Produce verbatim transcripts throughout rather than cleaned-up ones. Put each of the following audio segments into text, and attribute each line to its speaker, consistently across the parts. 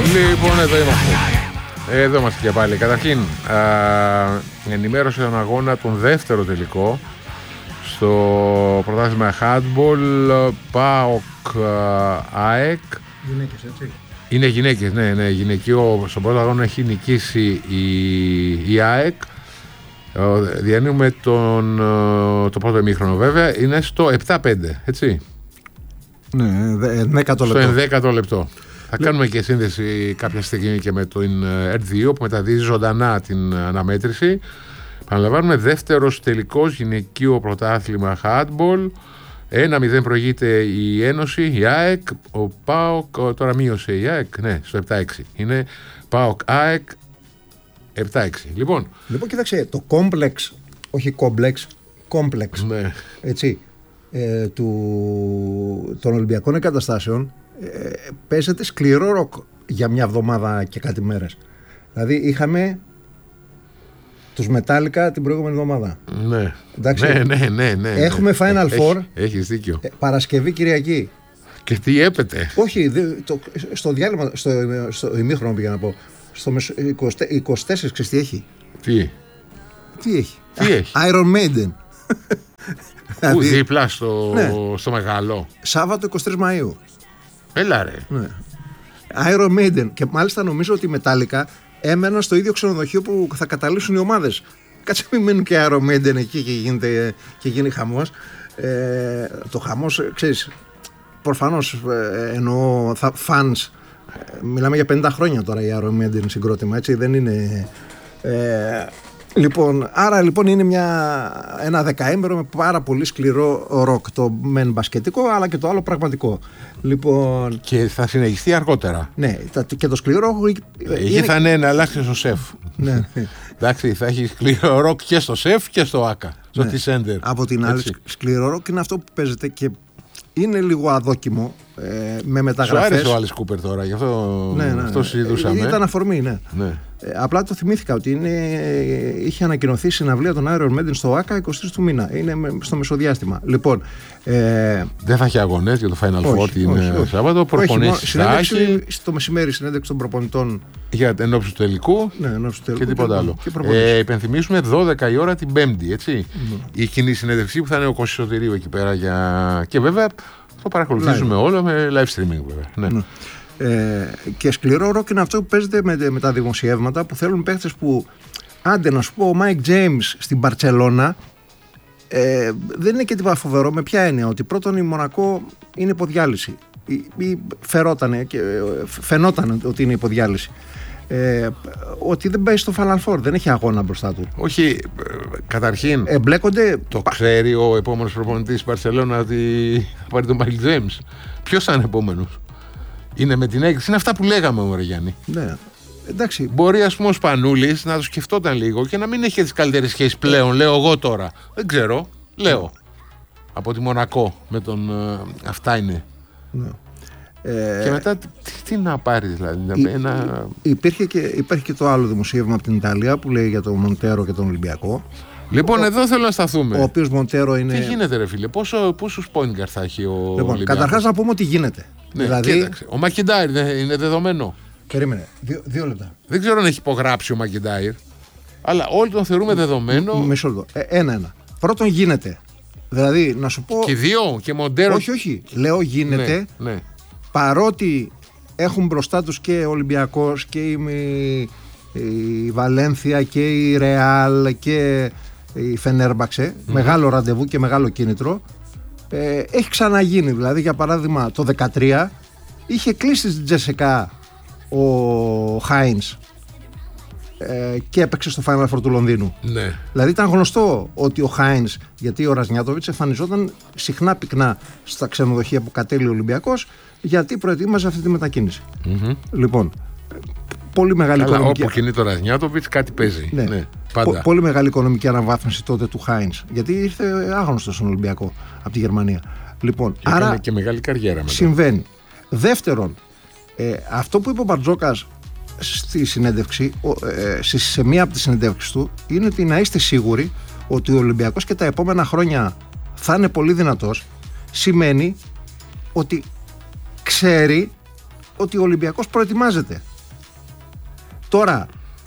Speaker 1: Λοιπόν, εδώ είμαστε. Εδώ είμαστε και πάλι. Καταρχήν, α, ενημέρωση των αγώνα τον δεύτερο τελικό στο πρωτάθλημα handball ΠΑΟΚ ΑΕΚ.
Speaker 2: Γυναίκες, έτσι.
Speaker 1: Είναι γυναίκες, ναι, ναι. Γυναικείο, στον πρώτο αγώνα έχει νικήσει η, η ΑΕΚ. Διανύουμε τον, το πρώτο ημίχρονο βέβαια. Είναι στο επτά πέντε, έτσι.
Speaker 2: Ναι, ενδέκατο λεπτό.
Speaker 1: Στο ενδέκατο λεπτό. Θα Λε... κάνουμε και σύνδεση κάποια στιγμή και με το ΕΡΤ δύο που μεταδίδει ζωντανά την αναμέτρηση. Παραλαμβάνουμε δεύτερος τελικός γυναικείο πρωτάθλημα handball. ένα μηδέν προηγείται η Ένωση, η ΑΕΚ. Ο ΠΑΟΚ τώρα μείωσε η ΑΕΚ. Ναι, στο επτά έξι. Είναι ΠΑΟΚ ΑΕΚ επτά έξι. Λοιπόν,
Speaker 2: λοιπόν, κοίταξε, το κόμπλεξ, όχι κόμπλεξ, κόμπλεξ,
Speaker 1: ναι.
Speaker 2: έτσι, ε, του, των Ολυμπιακών εγκαταστάσεων ε, παίζεται σκληρό ροκ για μια εβδομάδα και κάτι μέρες. Δηλαδή είχαμε τους Μετάλλικα την προηγούμενη εβδομάδα.
Speaker 1: Ναι.
Speaker 2: Εντάξει,
Speaker 1: ναι, ναι, ναι, ναι.
Speaker 2: Έχουμε Final Four.
Speaker 1: Έχει, έχεις δίκιο.
Speaker 2: Ε, Παρασκευή, Κυριακή.
Speaker 1: Και τι έπεται.
Speaker 2: Όχι, δε, το, στο διάλειμμα, στο, στο ημίχρονο πήγα να πω. Στο είκοσι τέσσερα, ξέρεις τι έχει.
Speaker 1: Τι.
Speaker 2: Τι έχει.
Speaker 1: Τι έχει.
Speaker 2: Iron Maiden.
Speaker 1: Πού, δίπλα στο,
Speaker 2: ναι.
Speaker 1: στο μεγάλο.
Speaker 2: Σάββατο εικοστή τρίτη Μαΐου.
Speaker 1: Έλα ρε.
Speaker 2: Ναι. Iron Maiden. Και μάλιστα νομίζω ότι οι Μετάλλικα έμεναν στο ίδιο ξενοδοχείο που θα καταλήξουν οι ομάδες. Κάτσε μην μείνουν και Iron Maiden εκεί και, γίνεται, και γίνει χαμός. Ε, το χαμός, ξέρεις, προφανώς ε, εννοώ θα, fans. Μιλάμε για πενήντα χρόνια τώρα η Iron Maiden συγκρότημα, έτσι, δεν είναι... Ε, λοιπόν, άρα λοιπόν είναι μια, ένα δεκαήμερο με πάρα πολύ σκληρό ροκ, το μεν μπασκετικό αλλά και το άλλο πραγματικό. Λοιπόν,
Speaker 1: και θα συνεχιστεί αργότερα.
Speaker 2: Ναι, και το σκληρό ροκ...
Speaker 1: Εκεί είναι... θα είναι να αλλάξει στο σεφ.
Speaker 2: Ναι.
Speaker 1: Εντάξει, θα έχει σκληρό ροκ και στο σεφ και στο άκα, στο
Speaker 2: ναι.
Speaker 1: T-Center.
Speaker 2: Από την άλλη, σκληρό ροκ είναι αυτό που παίζεται και είναι λίγο αδόκιμο ε, με μεταγραφές.
Speaker 1: Σου άρεσε ο Άλις Κούπερ τώρα, γι' αυτό, ναι, ναι, αυτό συζητούσαμε.
Speaker 2: Ήταν αφορμή, ναι.
Speaker 1: ναι.
Speaker 2: Ε, απλά το θυμήθηκα ότι είναι, είχε ανακοινωθεί συναυλία των Iron Maiden στο ΆΚΑ εικοστή τρίτη του μήνα. Είναι στο μεσοδιάστημα. Λοιπόν, ε,
Speaker 1: δεν θα έχει αγωνές για το Final Four την Σάββατο. Προπονήσεις θα έχει.
Speaker 2: Στο μεσημέρι συνέντευξη των προπονητών.
Speaker 1: Για ενόψει του τελικού,
Speaker 2: ναι, ενόψει του τελικού
Speaker 1: και τίποτα άλλο. Ε, υπενθυμίσουμε δώδεκα η ώρα την Πέμπτη, έτσι. Mm. Η κοινή συνέντευξη που θα είναι ο Κώστης Σωτηρίου εκεί πέρα. Για... Και βέβαια το παρακολουθήσουμε live. Όλο με live streaming, βέβαια. Ναι. Mm.
Speaker 2: Ε, και σκληρό ροκ είναι αυτό που παίζεται με, με τα δημοσιεύματα που θέλουν παίχτες που, άντε να σου πω, ο Mike James στην Μπαρτσελώνα ε, δεν είναι και τίποτα φοβερό. Με ποια έννοια? Ότι πρώτον η Μονακό είναι υποδιάλυση ή, ή φερότανε και φαινόταν ότι είναι υποδιάλυση. Ε, ότι δεν πάει στο Final Four, δεν έχει αγώνα μπροστά του.
Speaker 1: Όχι, καταρχήν
Speaker 2: εμπλέκονται.
Speaker 1: Το ξέρει ο επόμενος προπονητής της Μπαρσελόνα ότι θα πάρει τον Μάικλ Τζέιμς. Ποιος θα είναι επόμενος? Είναι με την έγκριση, είναι αυτά που λέγαμε, ωραία Γιάννη.
Speaker 2: Ναι. Εντάξει.
Speaker 1: Μπορεί, ας πούμε, ο Σπανούλης να το σκεφτόταν λίγο και να μην έχει τις καλύτερες σχέσεις πλέον. Λέω εγώ τώρα. Δεν ξέρω. Λέω. Ναι. Από τη Μονακό με τον. Αυτά είναι.
Speaker 2: Ναι.
Speaker 1: Και μετά τι, τι να πάρει, δηλαδή.
Speaker 2: Υ,
Speaker 1: ένα...
Speaker 2: υπήρχε και, υπάρχει και το άλλο δημοσίευμα από την Ιταλία που λέει για τον Μοντέρο και τον Ολυμπιακό.
Speaker 1: Λοιπόν, ο, εδώ θέλω να σταθούμε.
Speaker 2: Ο οποίος Μοντέρο είναι.
Speaker 1: Τι γίνεται, ρε φίλε, πόσο, πόσους point guard θα έχει ο
Speaker 2: λοιπόν,
Speaker 1: Ολυμπιακός?
Speaker 2: Καταρχάς να πούμε ότι γίνεται.
Speaker 1: Ναι,
Speaker 2: δηλαδή...
Speaker 1: κοίταξε. Ο Μακιντάιρ είναι δεδομένο.
Speaker 2: Περίμενε. Δύο, δύο λεπτά.
Speaker 1: Δεν ξέρω αν έχει υπογράψει ο Μακιντάιρ, αλλά όλοι τον θεωρούμε δεδομένο.
Speaker 2: Μισό λεπτό. Ε, ένα-ένα. Πρώτον, γίνεται. Δηλαδή, να σου πω.
Speaker 1: Και δύο, και Μοντέρο.
Speaker 2: Όχι, όχι. Λέω γίνεται.
Speaker 1: Ναι, ναι.
Speaker 2: Παρότι έχουν μπροστά τους και ο Ολυμπιακός και η, η Βαλένθια και η Ρεάλ και η Φενέρμπαξε, mm. μεγάλο ραντεβού και μεγάλο κίνητρο, ε, έχει ξαναγίνει. Δηλαδή, για παράδειγμα, το δεκατρία είχε κλείσει στην Τζεσεκά ο Χάινς ε, και έπαιξε στο Final Four του Λονδίνου.
Speaker 1: Ναι.
Speaker 2: Δηλαδή ήταν γνωστό ότι ο Χάινς, γιατί ο Ραζνιάτοβιτς εμφανιζόταν συχνά πυκνά στα ξενοδοχεία που κατέλει ο Ολυμπιακός, γιατί προετοίμαζε αυτή τη μετακίνηση. Mm-hmm. Λοιπόν, πολύ μεγάλη
Speaker 1: Καλά,
Speaker 2: οικονομική.
Speaker 1: Όπου κινεί το Ραζνιάτοβιτς κάτι παίζει.
Speaker 2: Ναι.
Speaker 1: Ναι, πάντα.
Speaker 2: Πο, πολύ μεγάλη οικονομική αναβάθμιση τότε του Χάινς, γιατί ήρθε άγνωστος στον Ολυμπιακό από τη Γερμανία. Λοιπόν,
Speaker 1: και
Speaker 2: άρα
Speaker 1: έκανε και μεγάλη καριέρα μετά.
Speaker 2: Συμβαίνει. Δεύτερον, ε, αυτό που είπε ο Μπαρτζόκας στη συνέντευξη, ε, σε μία από τις συνέντευξεις του, είναι ότι να είστε σίγουροι ότι ο Ολυμπιακός και τα επόμενα χρόνια θα είναι πολύ δυνατός. Σημαίνει ότι ξέρει ότι ο Ολυμπιακός προετοιμάζεται. Τώρα,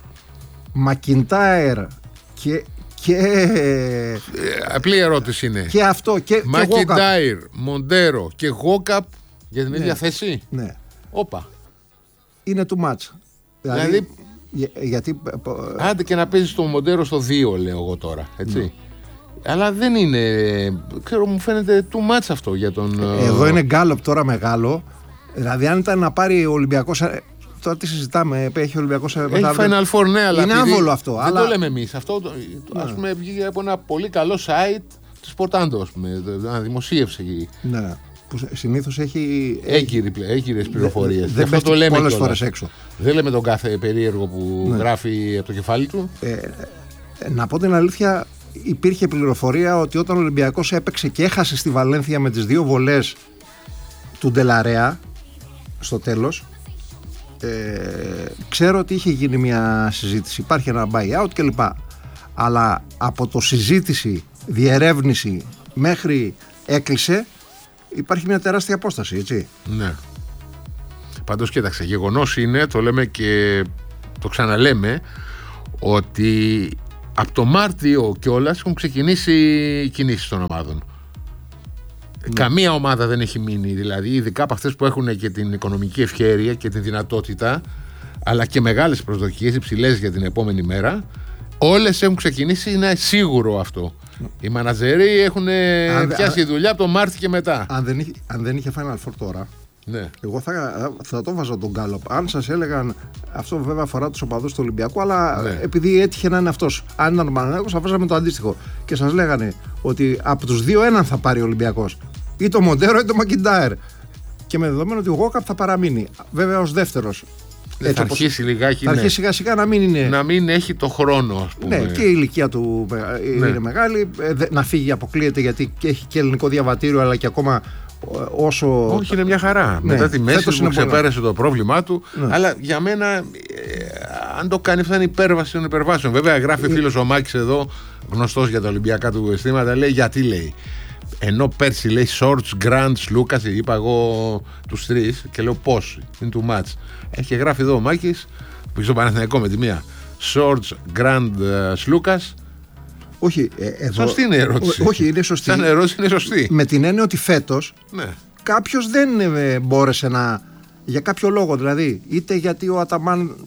Speaker 2: Μακιντάιρ και. και...
Speaker 1: Ε, απλή ερώτηση είναι.
Speaker 2: Και αυτό. Και
Speaker 1: Μακιντάιρ, Μοντέρο και Γόκαπ για την ναι. ίδια θέση.
Speaker 2: Ναι.
Speaker 1: Όπα.
Speaker 2: Είναι too much. Δηλαδή. δηλαδή για, γιατί...
Speaker 1: Άντε και να παίζει το Μοντέρο στο δύο, λέω εγώ τώρα. Έτσι. Ναι. Αλλά δεν είναι. Ξέρω, μου φαίνεται too much αυτό για τον.
Speaker 2: Εδώ είναι γκάλοπ τώρα μεγάλο. Δηλαδή, αν ήταν να πάρει ο Ολυμπιακός. Τώρα τι συζητάμε, έχει ο Ολυμπιακός.
Speaker 1: Έχει Final Four, ναι, αλλά.
Speaker 2: Είναι άβολο αυτό.
Speaker 1: Δεν
Speaker 2: αλλά...
Speaker 1: το λέμε εμείς. Αυτό ναι. Ας πούμε βγήκε από ένα πολύ καλό site της Πορτάντο, ας πούμε. Ένα δημοσίευσε εκεί.
Speaker 2: Ναι. Που συνήθως έχει.
Speaker 1: Έγκυρες πληροφορίες.
Speaker 2: Δεν
Speaker 1: αυτό το λέμε
Speaker 2: πολλές φορές έξω.
Speaker 1: Δεν λέμε τον κάθε περίεργο που ναι. γράφει από το κεφάλι του.
Speaker 2: Ε, να πω την αλήθεια. Υπήρχε πληροφορία ότι όταν ο Ολυμπιακός έπαιξε και έχασε στη Βαλένθια με τις δύο βολές του Ντελαρέα στο τέλος, ε, ξέρω ότι είχε γίνει μια συζήτηση, υπάρχει ένα buyout κλπ. Αλλά από το συζήτηση, διερεύνηση μέχρι έκλεισε υπάρχει μια τεράστια απόσταση, έτσι.
Speaker 1: Ναι. Πάντως κοίταξε, γεγονός είναι, το λέμε και το ξαναλέμε, ότι από το Μάρτιο κιόλας έχουν ξεκινήσει οι κινήσεις των ομάδων. Ναι. Καμία ομάδα δεν έχει μείνει, δηλαδή, ειδικά από αυτές που έχουν και την οικονομική ευχέρεια και την δυνατότητα, αλλά και μεγάλες προσδοκίες υψηλές για την επόμενη μέρα. Όλες έχουν ξεκινήσει, είναι σίγουρο αυτό. Ναι. Οι μανατζεροί έχουν αν, πιάσει αν, δουλειά από το Μάρτιο και μετά.
Speaker 2: Αν δεν είχε, αν δεν είχε Final Four τώρα,
Speaker 1: ναι.
Speaker 2: εγώ θα, θα το βάζα τον γκάλοπ. Αν σας έλεγαν, αυτό βέβαια αφορά τους οπαδούς του Ολυμπιακού, αλλά ναι. επειδή έτυχε να είναι αυτός. Αν ήταν ο Παναθηναϊκός, θα βάζαμε το αντίστοιχο. Και σας λέγανε ότι από τους δύο έναν θα πάρει ο Ολυμπιακός. Ή το Μοντέρο ή το Μακιντάιρ. Και με δεδομένο ότι ο Γόκαπ θα παραμείνει. Βέβαια ως δεύτερος.
Speaker 1: Έτσι, θα όπως, αρχίσει λιγάκι.
Speaker 2: Θα
Speaker 1: ναι.
Speaker 2: αρχίσει σιγά σιγά να μην είναι.
Speaker 1: Να μην έχει το χρόνο, ας πούμε.
Speaker 2: Ναι, και η ηλικία του είναι ναι. μεγάλη. Να φύγει, αποκλείεται γιατί έχει και ελληνικό διαβατήριο, αλλά και ακόμα. Όσο...
Speaker 1: Όχι, είναι μια χαρά. Ναι, μετά τη μέση που ξεπέρασε το πρόβλημά του. Ναι. Αλλά για μένα, ε, αν το κάνει, αυτό είναι υπέρβαση των υπερβάσεων. Βέβαια, γράφει φίλος ο Μάκης εδώ, γνωστός για τα Ολυμπιακά του αισθήματα, λέει γιατί λέει. Ενώ πέρσι λέει Shorts, Grants, Lucas, είπα εγώ τους τρεις και λέω πώς, είναι too much. Έχει γράφει εδώ ο Μάκης, που έχει στο Παναθηναϊκό με τη μία. Shorts, Grant, Lucas.
Speaker 2: Όχι, ε, εδώ...
Speaker 1: Σωστή είναι η ερώτηση.
Speaker 2: Ό, όχι, είναι σωστή.
Speaker 1: Σαν ερώτηση είναι σωστή.
Speaker 2: Με την έννοια ότι φέτος
Speaker 1: ναι.
Speaker 2: κάποιος δεν ε, μπόρεσε να. Για κάποιο λόγο δηλαδή. Είτε γιατί ο Αταμάν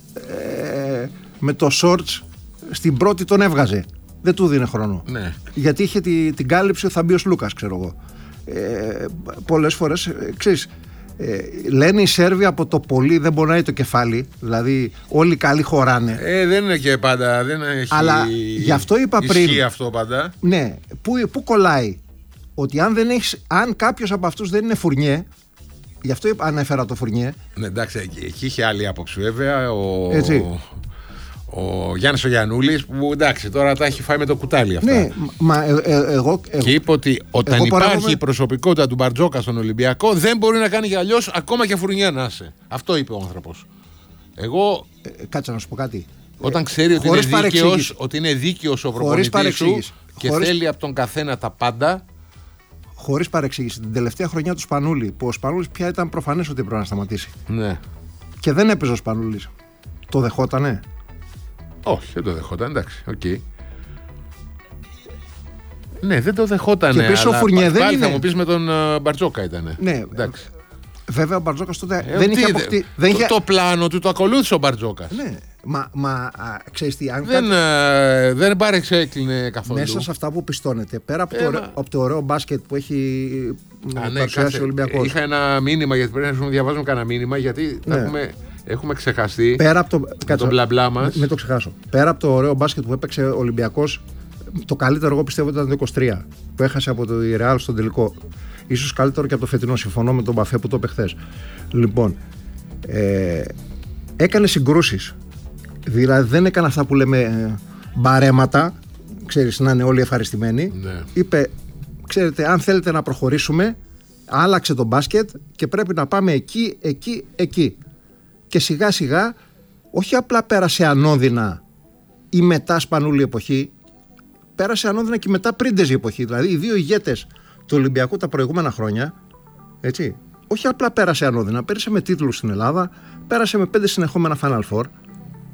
Speaker 2: ε, με το shorts στην πρώτη τον έβγαζε. Δεν του δίνε χρόνο.
Speaker 1: Ναι.
Speaker 2: Γιατί είχε τη, την κάλυψη ότι θα μπει ο Λούκας, ξέρω εγώ. Ε, πολλές φορές, ε, ξέρεις, ε, λένε οι Σέρβοι από το πολύ δεν πονάει το κεφάλι. Δηλαδή όλοι οι καλοί χωράνε.
Speaker 1: Ε, δεν είναι και πάντα. Δεν έχει...
Speaker 2: Αλλά γι' αυτό είπα πριν.
Speaker 1: Ισχύει αυτό πάντα.
Speaker 2: Ναι. Πού, πού κολλάει. Ότι αν, δεν έχεις, αν κάποιος από αυτούς δεν είναι Φουρνιέ. Γι' αυτό ανέφερα το Φουρνιέ.
Speaker 1: Ναι, εντάξει, εκεί είχε άλλη άποψη βέβαια. Ο...
Speaker 2: Έτσι.
Speaker 1: Ο Γιάννης ο Γιαννούλης που εντάξει τώρα τα έχει φάει με το κουτάλι αυτά.
Speaker 2: Ναι, μα ε, ε, εγώ,
Speaker 1: ε, και είπε ότι όταν υπάρχει παράγομαι... η προσωπικότητα του Μπαρτζόκα στον Ολυμπιακό δεν μπορεί να κάνει για αλλιώς ακόμα και Φουρνιέ να είσαι. Αυτό είπε ο άνθρωπος. Εγώ.
Speaker 2: Ε, κάτσε να σου πω κάτι.
Speaker 1: Όταν ξέρει
Speaker 2: ε,
Speaker 1: ότι, είναι δίκαιος, ότι είναι δίκαιος ο προπονητής σου και χωρίς... θέλει από τον καθένα τα πάντα.
Speaker 2: Χωρίς παρεξήγηση. Την τελευταία χρονιά του Σπανούλη, που ο Σπανούλης πια ήταν προφανές ότι πρέπει να σταματήσει.
Speaker 1: Ναι.
Speaker 2: Και δεν έπαιζε ο Σπανούλης. Το δεχότανε.
Speaker 1: Όχι, δεν το δεχόταν, εντάξει, οκ. Okay. Ναι, δεν το δεχόταν.
Speaker 2: Και πίσω
Speaker 1: αλλά
Speaker 2: Φουρνιέ δεν
Speaker 1: πάλι
Speaker 2: είναι.
Speaker 1: Θα μου πεις με τον uh, Μπαρτζόκα ήτανε.
Speaker 2: Ναι,
Speaker 1: εντάξει.
Speaker 2: Βέβαια ο Μπαρτζόκας τότε
Speaker 1: ε,
Speaker 2: δεν είχε αποκτήσει.
Speaker 1: Το, είχε... το πλάνο του το ακολούθησε ο Μπαρτζόκας.
Speaker 2: Ναι, μα, μα α, ξέρεις τι, αν
Speaker 1: δεν,
Speaker 2: κάτι...
Speaker 1: α, δεν παρεξέκλεινε καθόλου.
Speaker 2: Μέσα σε αυτά που πιστώνεται, πέρα από, ε, το, ωραίο, από το ωραίο μπάσκετ που έχει
Speaker 1: α, ναι,
Speaker 2: παρουσιάσει ο Ολυμπιακός.
Speaker 1: Είχα ένα μήνυμα, γιατί πρέπει να διαβάζουμε κανένα μήνυμα, γιατί ναι. έχουμε, έχουμε ξεχαστεί
Speaker 2: πέρα από το,
Speaker 1: τον μπλα μπλα μας.
Speaker 2: Μην το ξεχάσω. Πέρα από το ωραίο μπάσκετ που έπαιξε ο Ολυμπιακός, το καλύτερο εγώ πιστεύω ήταν το είκοσι τρία που έχασε από το Real στον τελικό. Ίσως καλύτερο και από το φετινό, συμφωνώ με τον Μπαφέ που το είπε χθες. Λοιπόν, ε, έκανε συγκρούσεις. Δηλαδή δεν έκανε αυτά που λέμε ε, μπαρέματα, ξέρεις, να είναι όλοι ευχαριστημένοι.
Speaker 1: Ναι.
Speaker 2: Είπε, ξέρετε, αν θέλετε να προχωρήσουμε, άλλαξε το μπάσκετ και πρέπει να πάμε εκεί, εκεί, εκεί. Και σιγά σιγά, όχι απλά πέρασε ανώδυνα η μετά Σπανούλη εποχή, πέρασε ανώδυνα και μετά Πρίντεζη εποχή. Δηλαδή οι δύο ηγέτες του Ολυμπιακού τα προηγούμενα χρόνια, έτσι, όχι απλά πέρασε ανώδυνα, πέρασε με τίτλους στην Ελλάδα, πέρασε με πέντε συνεχόμενα Final Four,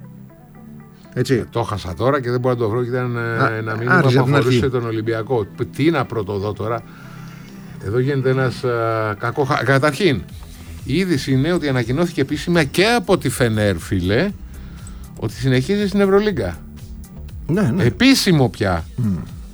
Speaker 2: Έτσι.
Speaker 1: Ε, το χάσα τώρα και δεν μπορώ να το βρω. Και ήταν
Speaker 2: Α,
Speaker 1: ένα μήνυμα που αφορούσε τον Ολυμπιακό. Τι να πρωτοδώ τώρα. Εδώ γίνεται ένας κακό. Καταρχήν, η είδηση είναι ότι ανακοινώθηκε επίσημα και από τη Φενέρ, φίλε, ότι συνεχίζει στην Ευρωλίγκα.
Speaker 2: Ναι, ναι.
Speaker 1: Επίσημο πια.
Speaker 2: Mm.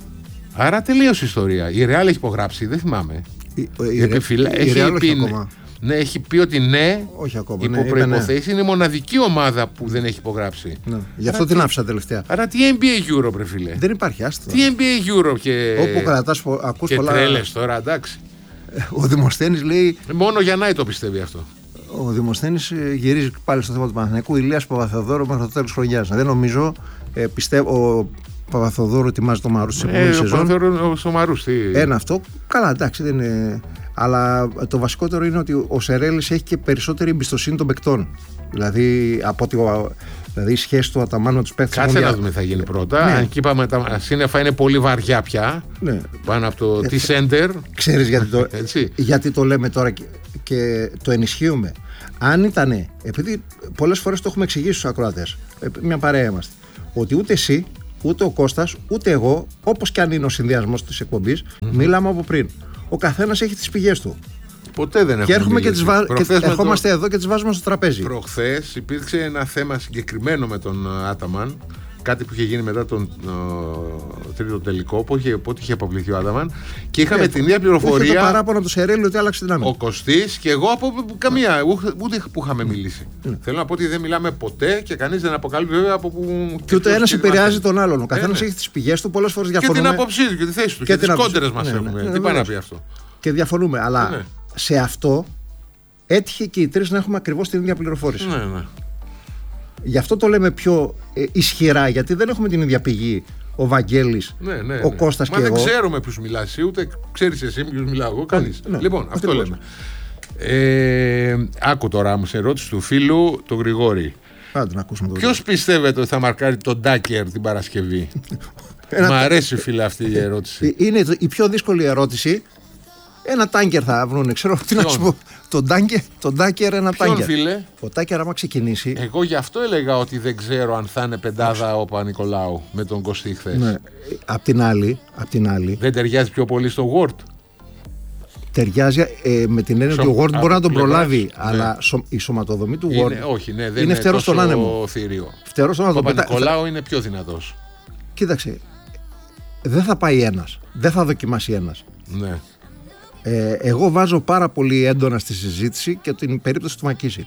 Speaker 1: Άρα τελείωσε η ιστορία. Η Ρεάλ έχει υπογράψει, δεν θυμάμαι.
Speaker 2: Η, η,
Speaker 1: Επιφυλα...
Speaker 2: η, η
Speaker 1: έχει,
Speaker 2: πει,
Speaker 1: ακόμα. Ναι, έχει πει ότι ναι,
Speaker 2: όχι ακόμα,
Speaker 1: υπό
Speaker 2: ναι,
Speaker 1: προϋποθέσεις,
Speaker 2: ναι.
Speaker 1: είναι η μοναδική ομάδα που δεν έχει υπογράψει.
Speaker 2: Ναι. Γι' αυτό άρα την άφησα τελευταία.
Speaker 1: Άρα τι εν μπι έι Europe, ρε φίλε.
Speaker 2: Δεν υπάρχει, άστο.
Speaker 1: Τι εν μπι έι Europe και.
Speaker 2: Όπου κρατάς, ακούς
Speaker 1: και
Speaker 2: πολλά.
Speaker 1: Τρέλες τώρα, εντάξει.
Speaker 2: Ο Δημοσθένης λέει.
Speaker 1: Μόνο για να το πιστεύει αυτό.
Speaker 2: Ο Δημοσθένης γυρίζει πάλι στο θέμα του Παναθηναϊκού. Ηλίας Παπαθεοδόρου μέχρι το τέλος χρονιάς. Δεν νομίζω, ε, πιστεύω. Ο Παπαθεοδόρου ετοιμάζει το Μαρούς στην επόμενη
Speaker 1: ε,
Speaker 2: σεζόν.
Speaker 1: Ο Μαρούς, τι.
Speaker 2: Ένα αυτό. Καλά, εντάξει, δεν είναι. Αλλά το βασικότερο είναι ότι ο Σερέλης έχει και περισσότερη εμπιστοσύνη των παικτών. Δηλαδή, από ότι ο, δηλαδή η σχέση του Αταμάν με τους παίκτες.
Speaker 1: Κάτσε να δούμε τι θα γίνει πρώτα.
Speaker 2: Ναι.
Speaker 1: Αν και είπαμε τα σύννεφα είναι πολύ βαριά πια.
Speaker 2: Ναι.
Speaker 1: Πάνω από το T-Center.
Speaker 2: Ξέρεις γιατί το, γιατί το λέμε τώρα και, και το ενισχύουμε. Αν ήταν, επειδή πολλές φορές το έχουμε εξηγήσει στους ακροατές, μια παρέα είμαστε, ότι ούτε εσύ, ούτε ο Κώστας, ούτε εγώ, όπως και αν είναι ο συνδυασμός της εκπομπής, mm-hmm. μίλαμε από πριν. Ο καθένας έχει τις πηγές του.
Speaker 1: Ποτέ δεν
Speaker 2: και
Speaker 1: έχουμε
Speaker 2: και, τις βα... και ερχόμαστε
Speaker 1: το...
Speaker 2: εδώ και τις βάζουμε στο τραπέζι.
Speaker 1: Προχθές υπήρξε ένα θέμα συγκεκριμένο με τον Άταμαν. Κάτι που είχε γίνει μετά τον ο, τρίτο τελικό, πότε είχε αποβληθεί ο Άταμαν. Και είχαμε yeah, την ίδια πληροφορία.
Speaker 2: Το παράπονο του Σερέλη ότι άλλαξε την άμυνα.
Speaker 1: Ο Κωστής και εγώ από καμία, ούτε που είχαμε μιλήσει. Mm. Θέλω να πω ότι δεν μιλάμε ποτέ και κανείς δεν αποκαλύπτει βέβαια από που.
Speaker 2: Και ούτε ένας επηρεάζει τον άλλον. Ο καθένας έχει τις πηγές του, πολλές φορές διαφωνούμε.
Speaker 1: Και την άποψή του και τη θέση του. Και, και τις κόντρες μας έχουμε. Τι πάει να πει αυτό.
Speaker 2: Και διαφωνούμε. Αλλά σε αυτό έτυχε και οι τρεις να έχουμε ακριβώς την ίδια πληροφόρηση.
Speaker 1: Ναι, ναι.
Speaker 2: Γι' αυτό το λέμε πιο ε, ισχυρά, γιατί δεν έχουμε την ίδια πηγή ο Βαγγέλης, ναι, ναι, ναι. ο Κώστας. Μα και
Speaker 1: δεν
Speaker 2: εγώ.
Speaker 1: Ξέρουμε ποιους μιλάς εσύ, ούτε ξέρεις εσύ ποιους μιλάω εγώ, κανείς. Ναι, λοιπόν,
Speaker 2: ναι,
Speaker 1: αυτό λέμε. Ε, άκου τώρα μου σε ερώτηση του φίλου, τον Γρηγόρη. Ποιος πιστεύετε ότι θα μαρκάρει τον Ντάκερ την Παρασκευή? Μ' αρέσει φίλε αυτή η ερώτηση.
Speaker 2: Είναι η πιο δύσκολη ερώτηση. Ένα τάγκερ θα βρουν, ξέρω τι να σου πω. Τον τάγκερ, τον τάγκερ ένα
Speaker 1: Ποιον,
Speaker 2: τάγκερ.
Speaker 1: Φίλε?
Speaker 2: Ο τάγκερ άμα ξεκινήσει.
Speaker 1: Εγώ γι' αυτό έλεγα ότι δεν ξέρω αν θα είναι πεντάδα ο Παπα-Νικολάου με τον Κωστή χθες.
Speaker 2: Ναι. Απ' την άλλη, απ' την άλλη.
Speaker 1: Δεν ταιριάζει πιο πολύ στο Word.
Speaker 2: Ταιριάζει ε, με την έννοια ότι ο Word μπορεί να τον προλάβει,
Speaker 1: ναι.
Speaker 2: αλλά σω, η σωματοδομή του
Speaker 1: είναι,
Speaker 2: Word
Speaker 1: όχι, ναι, δεν
Speaker 2: είναι φτερό στον άνεμο.
Speaker 1: Φτερό στον άνεμο. Ο Παπα-Νικολάου είναι πιο δυνατός.
Speaker 2: Κοίταξε, δεν θα πάει ένας, δεν θα δοκιμάσει ένας.
Speaker 1: Ναι.
Speaker 2: Ε, εγώ βάζω πάρα πολύ έντονα στη συζήτηση και την περίπτωση του Μακίσικ.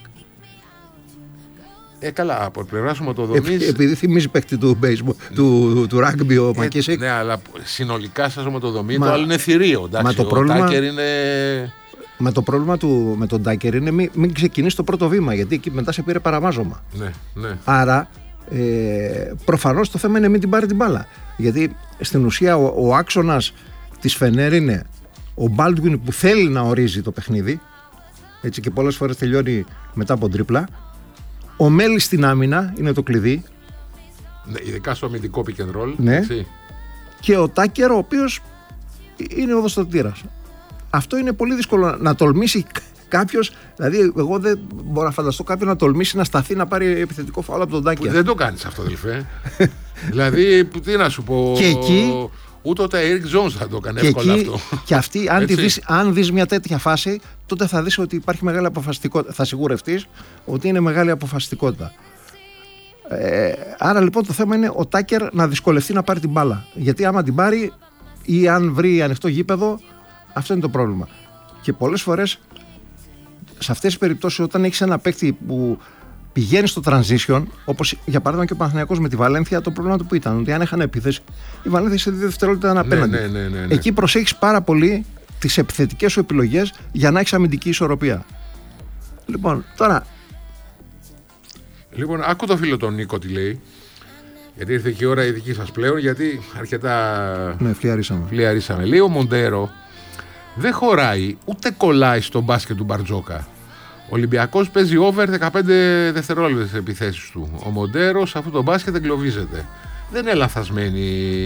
Speaker 1: Ε, καλά, από πλευρά σωματοδομής.
Speaker 2: Ε, επειδή θυμίζει παίκτη του baseball, του, του rugby ο ε, Μακίσικ.
Speaker 1: Ναι, αλλά συνολικά σαν σωματοδομή το άλλο είναι θηρίο.
Speaker 2: Μα το
Speaker 1: ο
Speaker 2: πρόβλημα,
Speaker 1: Τάκερ είναι.
Speaker 2: Μα το πρόβλημα του, με τον Τάκερ είναι μην, μην ξεκινήσει το πρώτο βήμα, γιατί εκεί μετά σε πήρε παραμάζωμα.
Speaker 1: Ναι, ναι.
Speaker 2: Άρα ε, προφανώς το θέμα είναι μην την πάρει την μπάλα. Γιατί στην ουσία ο, ο άξονας της Φενέρ είναι ο Μπάλτουιν που θέλει να ορίζει το παιχνίδι, έτσι, και πολλές φορές τελειώνει μετά από τρίπλα. Ο Μέλης στην άμυνα είναι το κλειδί.
Speaker 1: Ναι, ειδικά στο αμυντικό pick and roll.
Speaker 2: Ναι.
Speaker 1: Έτσι.
Speaker 2: Και ο Τάκερ, ο οποίος είναι ο οδοστατήρας. Αυτό είναι πολύ δύσκολο να τολμήσει κάποιος. Δηλαδή, εγώ δεν μπορώ να φανταστώ κάποιον να τολμήσει να σταθεί να πάρει επιθετικό φάουλ από τον Τάκερ.
Speaker 1: Δεν το κάνεις αυτό, αδελφέ. Δηλαδή, τι να σου πω.
Speaker 2: Και εκεί.
Speaker 1: Ούτε ο Τάιρικ Τζόνς θα το έκανε εύκολα αυτό.
Speaker 2: Και αυτή, αν, δεις, αν δεις μια τέτοια φάση, τότε θα δεις ότι υπάρχει μεγάλη αποφασιστικότητα. Θα σιγουρευτείς ότι είναι μεγάλη αποφασιστικότητα. Ε, άρα λοιπόν το θέμα είναι ο Τάκερ να δυσκολευτεί να πάρει την μπάλα. Γιατί άμα την πάρει ή αν βρει ανοιχτό γήπεδο, αυτό είναι το πρόβλημα. Και πολλές φορές σε αυτές τις περιπτώσεις, όταν έχεις ένα παίκτη που πηγαίνει στο transition, όπως για παράδειγμα και ο Παναθηναϊκός με τη Βαλένθια, το πρόβλημα του που ήταν ότι αν είχαν επίθεση, η Βαλένθια σε δύο δευτερόλεπτα ήταν απέναντι.
Speaker 1: Ναι, ναι, ναι, ναι, ναι.
Speaker 2: Εκεί προσέχεις πάρα πολύ τις επιθετικές σου επιλογές για να έχεις αμυντική ισορροπία. Λοιπόν, τώρα.
Speaker 1: Λοιπόν, άκου το φίλο τον Νίκο τι λέει. Γιατί ήρθε και η ώρα η δική σας πλέον, γιατί αρκετά.
Speaker 2: Ναι, φλιαρίσαμε.
Speaker 1: φλιαρίσαμε. Λέει ο Μοντέρο δεν χωράει ούτε κολλάει στο μπάσκετ του Μπαρτζόκα. Ο Ολυμπιακός παίζει over δεκαπέντε δευτερόλεπτα στις επιθέσεις του. Ο Μοντέρο σε αυτό το μπάσκετ εγκλωβίζεται. Δεν είναι λαθασμένη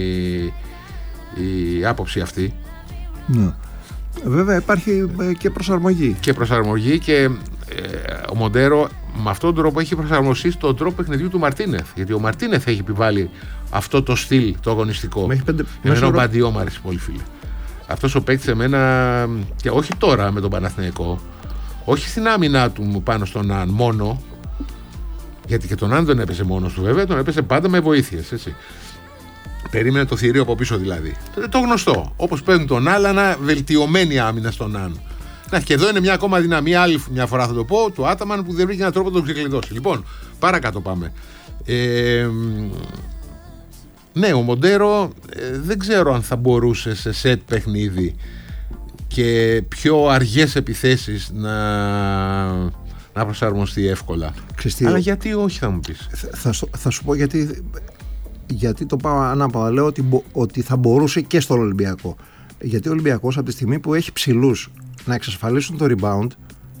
Speaker 1: η άποψη αυτή.
Speaker 2: Ναι. Βέβαια υπάρχει και προσαρμογή.
Speaker 1: Και προσαρμογή και ε, ο Μοντέρο με αυτόν τον τρόπο έχει προσαρμοστεί στον τρόπο παιχνιδιού του Μαρτίνεθ. Γιατί ο Μαρτίνεθ έχει επιβάλει αυτό το στυλ, το αγωνιστικό. Εμένα ο Μπαντιό μου αρέσει πολύ, φίλε. Αυτός ο παίκτης εμένα, και όχι τώρα με τον Παναθηναϊκό, όχι στην άμυνά του πάνω στον Ναν μόνο, γιατί και τον Ναν δεν έπαιζε μόνος του βέβαια, τον έπαιζε πάντα με βοήθειες, έτσι. Περίμενε το θηρίο από πίσω δηλαδή. Το γνωστό. Όπως παίρνουν τον Άλανα, βελτιωμένη άμυνα στον Ναν. Να, και εδώ είναι μια ακόμα δυναμία, άλλη μια φορά θα το πω, του Άταμαν που δεν βρήκε έναν τρόπο να τον ξεκλειδώσει. Λοιπόν, παρακάτω πάμε. Ε, ναι, ο Μοντέρο ε, δεν ξέρω αν θα μπορούσε σε σετ παιχνίδι και πιο αργές επιθέσεις να, να προσαρμοστεί εύκολα. Χριστί, αλλά γιατί όχι, θα μου πεις.
Speaker 2: Θα, θα, θα σου πω γιατί, γιατί το πάω ανάποδα. Λέω ότι, ότι θα μπορούσε και στον Ολυμπιακό. Γιατί ο Ολυμπιακός από τη στιγμή που έχει ψηλούς να εξασφαλίσουν το rebound,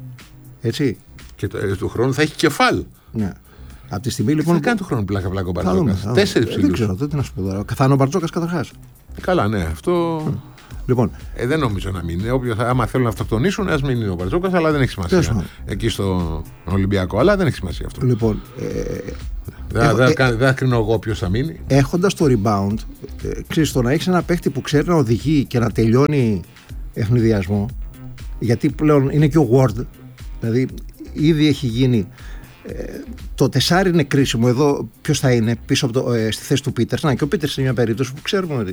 Speaker 2: έτσι.
Speaker 1: Και το, του χρόνου θα έχει κεφάλ.
Speaker 2: Ναι. Από τη στιγμή λοιπόν.
Speaker 1: Θα κάνει του χρόνου πλάκα πλάκα ο Μπαρτζόκας. Τέσσερις ψηλούς.
Speaker 2: Δεν ξέρω, δεν τι να σου πω τώρα. Θα είναι ο Μπαρτζόκας καταρχάς.
Speaker 1: Καλά, ναι, αυτό. Mm.
Speaker 2: Λοιπόν.
Speaker 1: Ε, δεν νομίζω να μείνει. Όποιος, άμα θέλουν να αυτοκτονήσουν, ας μην είναι ο Μπαρτζόκας, αλλά δεν έχει σημασία. Εκεί στο Ολυμπιακό, αλλά δεν έχει σημασία αυτό.
Speaker 2: Λοιπόν. Ε,
Speaker 1: δεν δε, ε, δε κρίνω εγώ ποιος θα μείνει.
Speaker 2: Έχοντας το rebound, ε, ξέρεις, το να έχεις ένα παίχτη που ξέρει να οδηγεί και να τελειώνει ευνηδιασμό. Γιατί πλέον είναι και ο Ward, δηλαδή ήδη έχει γίνει. Ε, το τεσάρι είναι κρίσιμο. Εδώ ποιος θα είναι πίσω από το, ε, στη θέση του Πίτερς. Να, και ο Πίτερς είναι μια περίπτωση που ξέρουμε ότι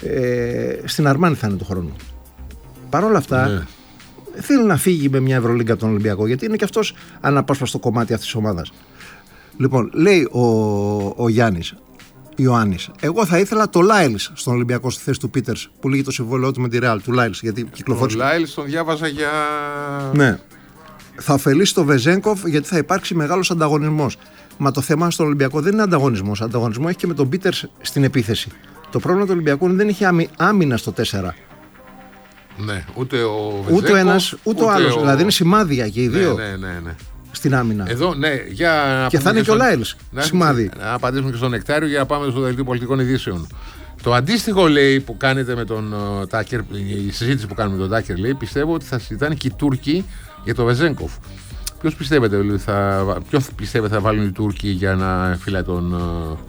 Speaker 2: ε, στην Αρμάνη θα είναι το χρόνο. Παρ' όλα αυτά, ναι, θέλει να φύγει με μια Ευρωλίγκα από τον Ολυμπιακό, γιατί είναι και αυτός αναπόσπαστο κομμάτι αυτής της ομάδας. Λοιπόν, λέει ο, ο Γιάννης Ιωάννης, εγώ θα ήθελα το Λάιλς στον Ολυμπιακό στη θέση του Πίτερς που λύγει το συμβόλαιό του με τη Ρεάλ, του Λάιλς, γιατί κυκλοφόρησε.
Speaker 1: Ο Λάιλς τον διάβαζα για.
Speaker 2: Ναι. Θα ωφελήσει το Βεζένκοφ γιατί θα υπάρξει μεγάλος ανταγωνισμός. Μα το θέμα στον Ολυμπιακό δεν είναι ανταγωνισμός. Ανταγωνισμό έχει και με τον Πίτερς στην επίθεση. Το πρόβλημα του Ολυμπιακού είναι δεν έχει άμυνα στο τέσσερα.
Speaker 1: Ναι, ούτε ο Βεζένκοφ.
Speaker 2: Ούτε ο ένας, ούτε, ούτε ο άλλος. Ο... Δηλαδή είναι σημάδια και οι δύο.
Speaker 1: Ναι, ναι, ναι, ναι.
Speaker 2: Στην άμυνα.
Speaker 1: Εδώ, ναι, για
Speaker 2: και θα είναι και ο Λάιλς. Σημάδι.
Speaker 1: Να απαντήσουμε και στον Νεκτάριο για να πάμε στο δελτίο πολιτικών ειδήσεων. Το αντίστοιχο λέει που κάνετε με τον Τάκερ, η συζήτηση που κάνουμε με τον Τάκερ λέει, πιστεύω ότι θα συζητάνε και οι Τούρκοι για το Βεζένκοφ. Ποιος πιστεύετε, θα, ποιος πιστεύετε θα βάλουν οι Τούρκοι για να φυλάει τον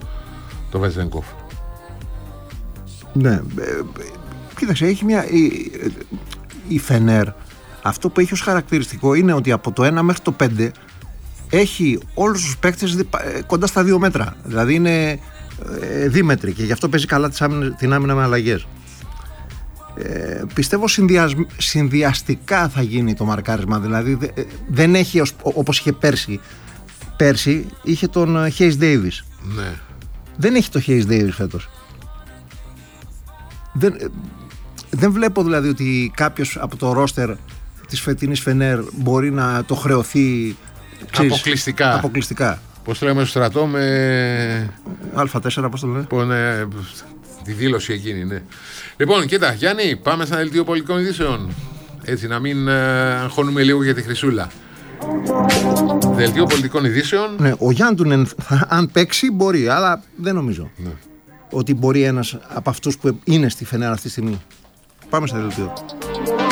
Speaker 1: το Βεζένκοφ?
Speaker 2: Ναι, ε, κοίταξε, έχει μια η, η Φενέρ, αυτό που έχει ως χαρακτηριστικό είναι ότι από το ένα μέχρι το πέντε έχει όλους τους παίκτες κοντά στα δύο μέτρα, δηλαδή είναι ε, δίμετροι και γι' αυτό παίζει καλά την άμυνα με αλλαγές. Ε, πιστεύω συνδυασ... συνδυαστικά θα γίνει το μαρκάρισμα, δηλαδή δε, δεν έχει ως, όπως είχε πέρσι. Πέρσι είχε τον Hayes Davis.
Speaker 1: Ναι.
Speaker 2: Δεν έχει το Hayes Davis φέτος. Δεν, δεν βλέπω δηλαδή ότι κάποιος από το ρόστερ της φετινής Φενέρ μπορεί να το χρεωθεί, ξέρεις,
Speaker 1: αποκλειστικά.
Speaker 2: αποκλειστικά.
Speaker 1: Πώς λέμε στο στρατό με
Speaker 2: Α τέσσερα, πώς το λέμε.
Speaker 1: Που είναι... Τη δήλωση εκείνη, ναι. Λοιπόν, κοίτα, Γιάννη, πάμε στα δελτίο πολιτικών ειδήσεων. Έτσι, να μην ε, αγχώνουμε λίγο για τη Χρυσούλα. Δελτίο πολιτικών ειδήσεων.
Speaker 2: Ναι, ο Γιάντουνεν, αν παίξει, μπορεί, αλλά δεν νομίζω
Speaker 1: ναι.
Speaker 2: ότι μπορεί ένας από αυτούς που είναι στη Φενέρα αυτή τη στιγμή. Πάμε στα δελτίο.